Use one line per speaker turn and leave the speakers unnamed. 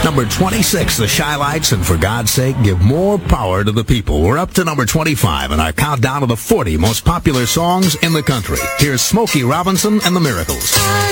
Number 26, the Shy-Lights, and For God's Sake, Give More Power to the People. We're up to number 25 in our countdown of the 40 most popular songs in the country. Here's Smokey Robinson and the Miracles.